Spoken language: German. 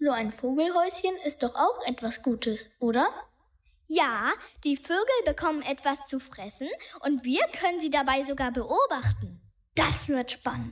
So ein Vogelhäuschen ist doch auch etwas Gutes, oder? Ja, die Vögel bekommen etwas zu fressen und wir können sie dabei sogar beobachten. Das wird spannend.